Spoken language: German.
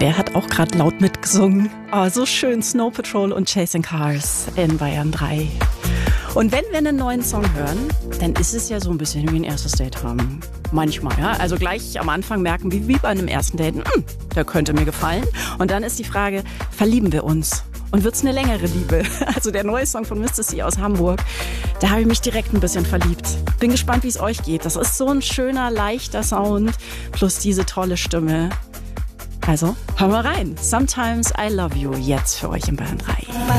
Der hat auch gerade laut mitgesungen. Oh, so schön, Snow Patrol und Chasing Cars in Bayern 3. Und wenn wir einen neuen Song hören, dann ist es ja so ein bisschen wie ein erstes Date haben. Manchmal, ja. Also gleich am Anfang merken wir, wie bei einem ersten Date, der könnte mir gefallen. Und dann ist die Frage, verlieben wir uns? Und wird's eine längere Liebe? Also der neue Song von Mr. C aus Hamburg, da habe ich mich direkt ein bisschen verliebt. Bin gespannt, wie es euch geht. Das ist so ein schöner, leichter Sound plus diese tolle Stimme. Also, hören wir rein. Sometimes I Love You, jetzt für euch in Bayern 3.